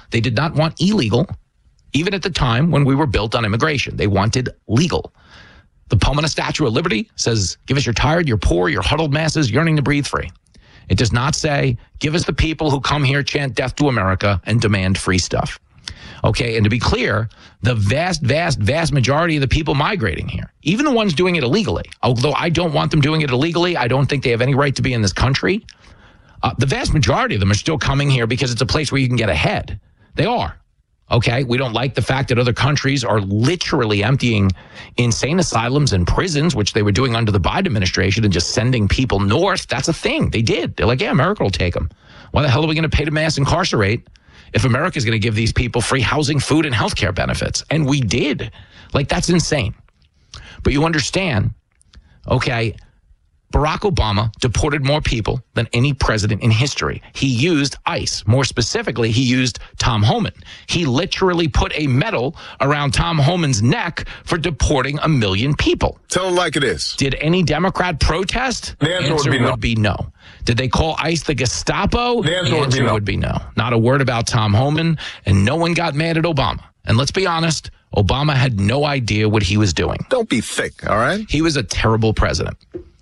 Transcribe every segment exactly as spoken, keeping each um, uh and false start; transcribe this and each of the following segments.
They did not want illegal, even at the time when we were built on immigration. They wanted legal. The poem on a Statue of Liberty says, give us your tired, your poor, your huddled masses yearning to breathe free. It does not say, give us the people who come here, chant death to America, and demand free stuff. Okay, and to be clear, the vast, vast, vast majority of the people migrating here, even the ones doing it illegally, although I don't want them doing it illegally, I don't think they have any right to be in this country. Uh, the vast majority of them are still coming here because it's a place where you can get ahead. They are. Okay, we don't like the fact that other countries are literally emptying insane asylums and prisons, which they were doing under the Biden administration, and just sending people north. That's a thing. They did. They're like, yeah, America will take them. Why the hell are we going to pay to mass incarcerate if America is going to give these people free housing, food, and health care benefits? And we did. Like, that's insane. But you understand, okay, Barack Obama deported more people than any president in history. He used ICE. More specifically, he used Tom Homan. He literally put a medal around Tom Homan's neck for deporting a million people. Tell him like it is. Did any Democrat protest? The answer, answer would, be, would no. be no. Did they call ICE the Gestapo? The answer, the answer would, be no. would be no. Not a word about Tom Homan, and no one got mad at Obama. And let's be honest, Obama had no idea what he was doing. Don't be thick, all right? He was a terrible president.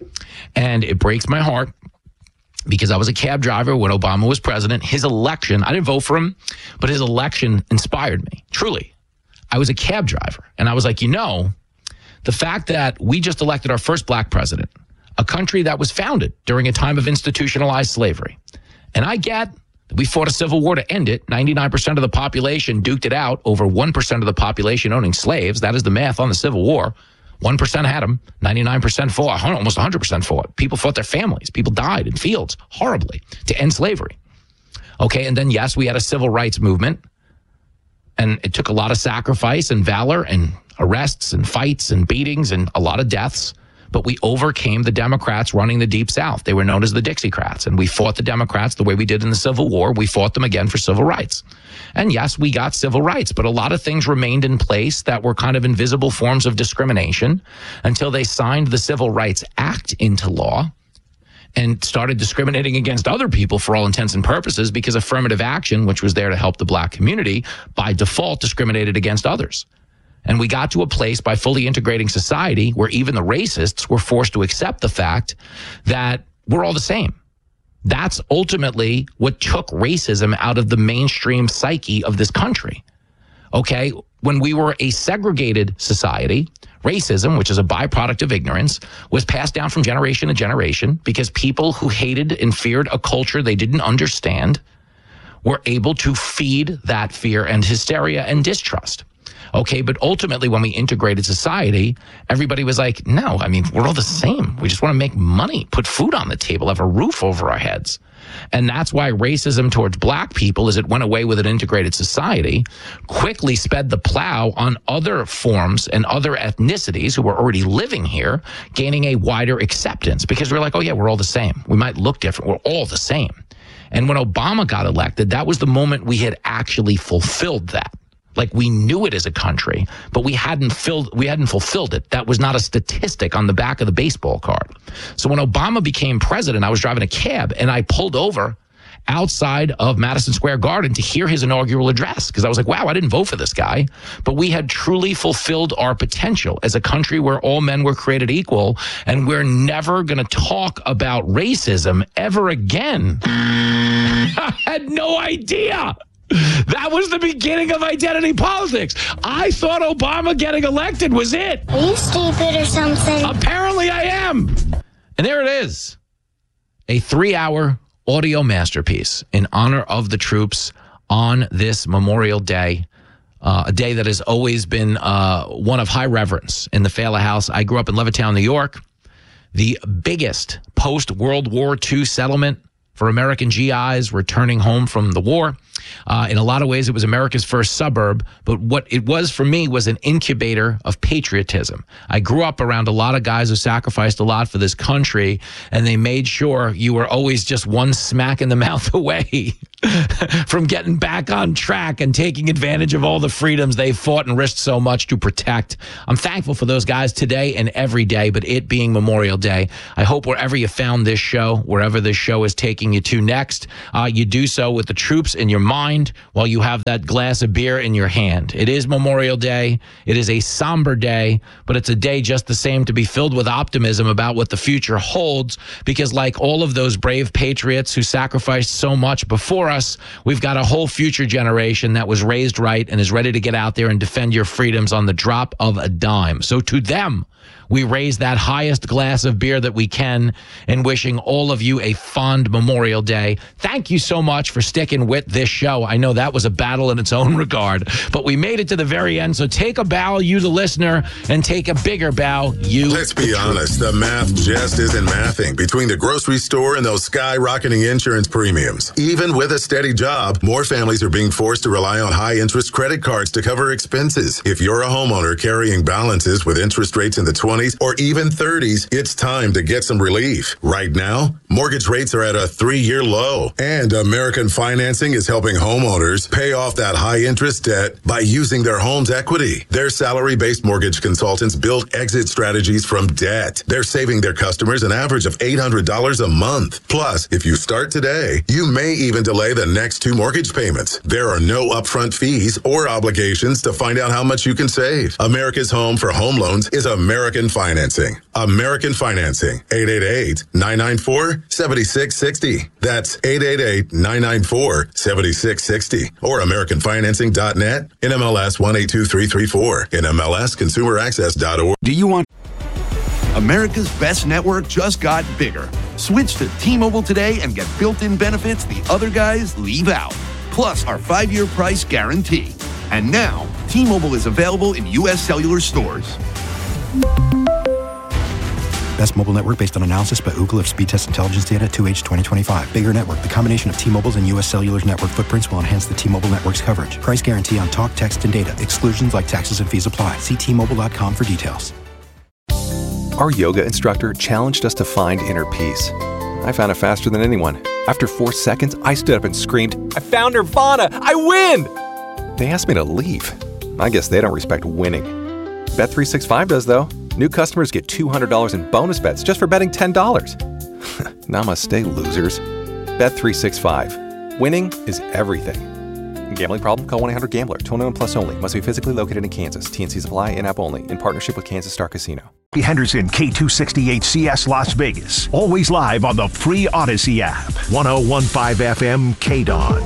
And it breaks my heart because I was a cab driver when Obama was president. His election, I didn't vote for him, but his election inspired me. Truly. I was a cab driver. And I was like, you know, the fact that we just elected our first black president, a country that was founded during a time of institutionalized slavery. And I get that we fought a civil war to end it. ninety-nine percent of the population duked it out over one percent of the population owning slaves. That is the math on the Civil War. one percent had them, ninety-nine percent fought, almost one hundred percent fought. People fought their families. People died in fields horribly to end slavery. Okay, and then, yes, we had a civil rights movement, and it took a lot of sacrifice and valor and arrests and fights and beatings and a lot of deaths, but we overcame the Democrats running the Deep South. They were known as the Dixiecrats, and we fought the Democrats the way we did in the Civil War. We fought them again for civil rights. And yes, we got civil rights, but a lot of things remained in place that were kind of invisible forms of discrimination until they signed the Civil Rights Act into law and started discriminating against other people for all intents and purposes, because affirmative action, which was there to help the black community, by default discriminated against others. And we got to a place by fully integrating society where even the racists were forced to accept the fact that we're all the same. That's ultimately what took racism out of the mainstream psyche of this country. Okay, when we were a segregated society, racism, which is a byproduct of ignorance, was passed down from generation to generation because people who hated and feared a culture they didn't understand were able to feed that fear and hysteria and distrust. Okay, but ultimately when we integrated society, everybody was like, no, I mean, we're all the same. We just want to make money, put food on the table, have a roof over our heads. And that's why racism towards black people, as it went away with an integrated society, quickly sped the plow on other forms and other ethnicities who were already living here, gaining a wider acceptance because we're like, oh yeah, we're all the same. We might look different. We're all the same. And when Obama got elected, that was the moment we had actually fulfilled that. Like, we knew it as a country, but we hadn't filled, we hadn't fulfilled it. That was not a statistic on the back of the baseball card. So when Obama became president, I was driving a cab and I pulled over outside of Madison Square Garden to hear his inaugural address because I was like, wow, I didn't vote for this guy. But we had truly fulfilled our potential as a country where all men were created equal, and we're never going to talk about racism ever again. I had no idea. That was the beginning of identity politics. I thought Obama getting elected was it. Are you stupid or something? Apparently I am. And there it is. A three-hour audio masterpiece in honor of the troops on this Memorial Day, uh, a day that has always been uh, one of high reverence in the Fala House. I grew up in Levittown, New York, the biggest post-World War Two settlement for American G Is returning home from the war. Uh, in a lot of ways, it was America's first suburb, but what it was for me was an incubator of patriotism. I grew up around a lot of guys who sacrificed a lot for this country, and they made sure you were always just one smack in the mouth away from getting back on track and taking advantage of all the freedoms they fought and risked so much to protect. I'm thankful for those guys today and every day, but it being Memorial Day, I hope wherever you found this show, wherever this show is taking you to next, uh, you do so with the troops in your mind while you have that glass of beer in your hand. It is Memorial Day. It is a somber day, but it's a day just the same to be filled with optimism about what the future holds, because like all of those brave patriots who sacrificed so much before us, we've got a whole future generation that was raised right and is ready to get out there and defend your freedoms on the drop of a dime. So to them, we raise that highest glass of beer that we can, and wishing all of you a fond Memorial Day. Thank you so much for sticking with this show. I know that was a battle in its own regard, but we made it to the very end. So take a bow, you the listener, and take a bigger bow, you. Let's be honest, the math just isn't mathing between the grocery store and those skyrocketing insurance premiums. Even with a steady job, more families are being forced to rely on high-interest credit cards to cover expenses. If you're a homeowner carrying balances with interest rates in the twenties or even thirties, it's time to get some relief. Right now, mortgage rates are at a three-year low, and American Financing is helping homeowners pay off that high-interest debt by using their home's equity. Their salary-based mortgage consultants build exit strategies from debt. They're saving their customers an average of eight hundred dollars a month. Plus, if you start today, you may even delay the next two mortgage payments. There are no upfront fees or obligations to find out how much you can save. America's home for home loans is American Financing. American Financing. eight eight eight, nine nine four, seven six six zero. That's eight eight eight, nine nine four, seven six six zero. Or American Financing dot net. N M L S one eight two three three four. N M L S consumer access dot org. Do you want... America's best network just got bigger. Switch to T-Mobile today and get built-in benefits the other guys leave out. Plus our five-year price guarantee. And now, T-Mobile is available in U S cellular stores. Best mobile network based on analysis by Ookla of speed test intelligence data two H twenty twenty-five. Bigger network. The combination of T-Mobile's and U S Cellular's network footprints will enhance the T-Mobile network's coverage. Price guarantee on talk, text, and data. Exclusions like taxes and fees apply. See T Mobile dot com for details. Our yoga instructor challenged us to find inner peace. I found it faster than anyone. After four seconds, I stood up and screamed, "I found Nirvana! I win!" They asked me to leave. I guess they don't respect winning. Bet three sixty-five does, though. New customers get two hundred dollars in bonus bets just for betting ten dollars. Namaste, losers. Bet three sixty-five. Winning is everything. Gambling problem? Call one eight hundred gambler. twenty-one plus only. Must be physically located in Kansas. T N Cs apply. In-app only. In partnership with Kansas Star Casino. Henderson K two sixty-eight C S Las Vegas. Always live on the free Odyssey app. one oh one point five F M K D O N.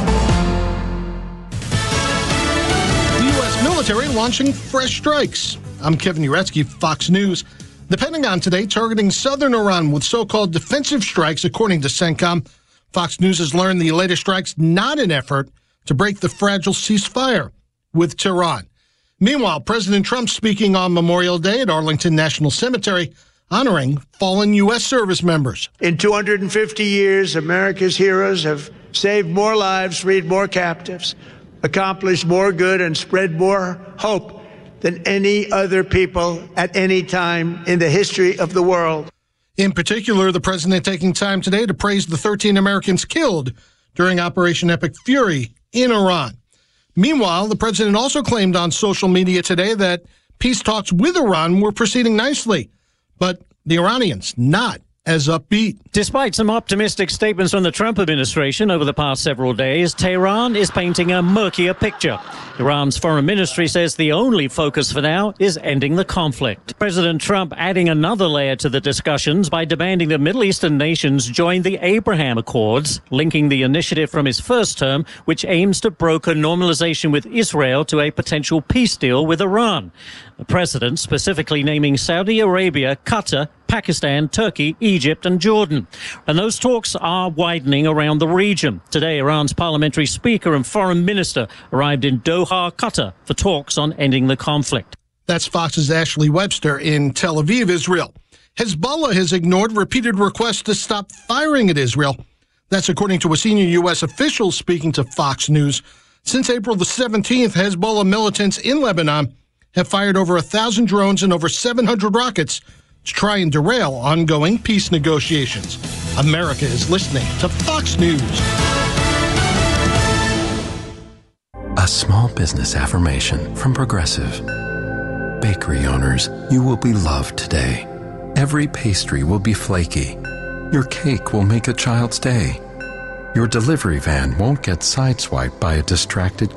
The U S military launching fresh strikes. I'm Kevin Uretsky, Fox News. The Pentagon today targeting southern Iran with so-called defensive strikes, according to CENTCOM. Fox News has learned the latest strikes not an effort to break the fragile ceasefire with Tehran. Meanwhile, President Trump speaking on Memorial Day at Arlington National Cemetery, honoring fallen U S service members. In two hundred fifty years, America's heroes have saved more lives, freed more captives, accomplished more good, and spread more hope than any other people at any time in the history of the world. In particular, the president taking time today to praise the thirteen Americans killed during Operation Epic Fury in Iran. Meanwhile, the president also claimed on social media today that peace talks with Iran were proceeding nicely, but the Iranians not as upbeat. Despite some optimistic statements from the Trump administration over the past several days, Tehran is painting a murkier picture. Iran's foreign ministry says the only focus for now is ending the conflict. President Trump adding another layer to the discussions by demanding that Middle Eastern nations join the Abraham Accords, linking the initiative from his first term, which aims to broker normalization with Israel to a potential peace deal with Iran. The president specifically naming Saudi Arabia, Qatar, Pakistan, Turkey, Egypt, and Jordan. And those talks are widening around the region. Today, Iran's parliamentary speaker and foreign minister arrived in Doha, Qatar, for talks on ending the conflict. That's Fox's Ashley Webster in Tel Aviv, Israel. Hezbollah has ignored repeated requests to stop firing at Israel. That's according to a senior U S official speaking to Fox News. Since April the seventeenth, Hezbollah militants in Lebanon have fired over one thousand drones and over seven hundred rockets to try and derail ongoing peace negotiations. America is listening to Fox News. A small business affirmation from Progressive. Bakery owners, you will be loved today. Every pastry will be flaky. Your cake will make a child's day. Your delivery van won't get sideswiped by a distracted